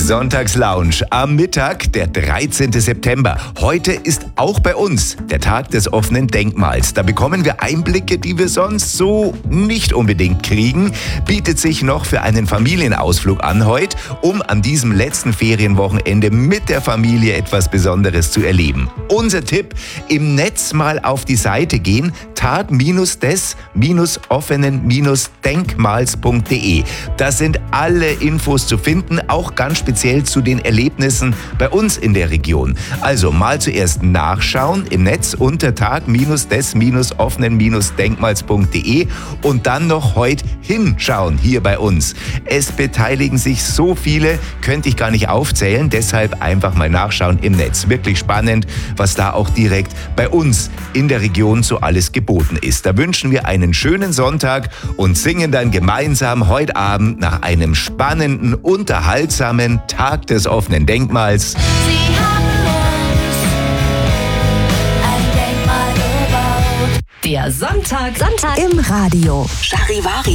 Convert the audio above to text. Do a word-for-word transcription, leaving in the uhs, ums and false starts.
Sonntagslounge am Mittag, der dreizehnten September. Heute ist auch bei uns der Tag des offenen Denkmals. Da bekommen wir Einblicke, die wir sonst so nicht unbedingt kriegen. Bietet sich noch für einen Familienausflug an heute, um an diesem letzten Ferienwochenende mit der Familie etwas Besonderes zu erleben. Unser Tipp, im Netz mal auf die Seite gehen, tag des offenen Denkmals punkt de. Da sind alle Infos zu finden, auch ganz speziell zu den Erlebnissen bei uns in der Region. Also mal zuerst nachschauen im Netz unter tag des offenen Denkmals punkt de und dann noch heute hinschauen hier bei uns. Es beteiligen sich so viele, könnte ich gar nicht aufzählen, deshalb einfach mal nachschauen im Netz. Wirklich spannend, was da auch direkt bei uns in der Region so alles geboten ist. Da wünschen wir einen schönen Sonntag und singen dann gemeinsam heute Abend nach einem spannenden, unterhaltsamen Tag des offenen Denkmals. Sie haben uns ein Denkmal gebaut. Der Sonntag, Sonntag im Radio. Charivari.